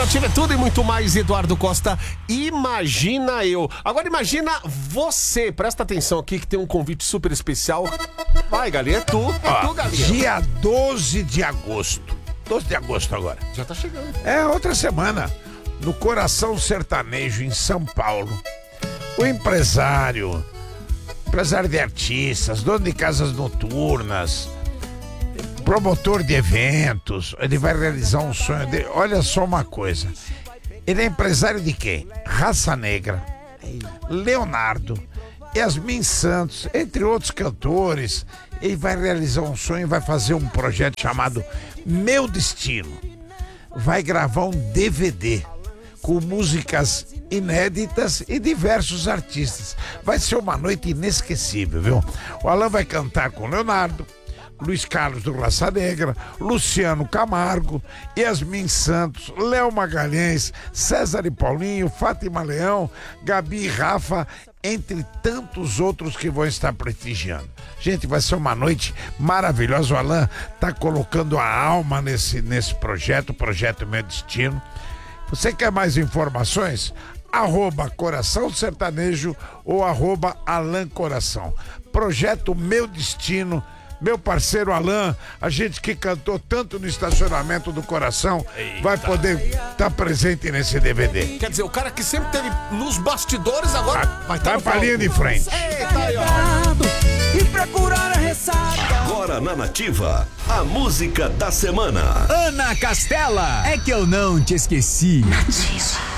Nativa é tudo e muito mais, Eduardo Costa. Imagina eu. Agora imagina você. Presta atenção aqui que tem um convite super especial. Vai, Galinha, é tu, Galinha. Dia 12 de agosto. 12 de agosto agora. Já tá chegando. É outra semana. No Coração Sertanejo, em São Paulo. O empresário de artistas, dono de casas noturnas, promotor de eventos, ele vai realizar um sonho dele. Olha só uma coisa. Ele é empresário de quem? Raça Negra, Leonardo, Yasmin Santos, entre outros cantores. Ele vai realizar um sonho, vai fazer um projeto chamado Meu Destino. Vai gravar um DVD com músicas inéditas e diversos artistas. Vai ser uma noite inesquecível, viu? O Alan vai cantar com Leonardo, Luiz Carlos do Raça Negra, Luciano Camargo, Yasmin Santos, Léo Magalhães, César e Paulinho, Fátima Leão, Gabi e Rafa, entre tantos outros que vão estar prestigiando. Gente, vai ser uma noite maravilhosa. O Alan tá colocando a alma nesse projeto, o projeto Meu Destino. Você quer mais informações? @Coração Sertanejo ou @Alan Coração. Projeto Meu Destino. Meu parceiro Alan, a gente que cantou tanto no estacionamento do Coração, vai poder estar presente nesse DVD. Quer dizer, o cara que sempre teve nos bastidores agora vai estar pra linha de frente. Eita, aí, ó. E procurar a ressaca. Agora na Nativa, a música da semana. Ana Castela, é que eu não te esqueci. Nativa.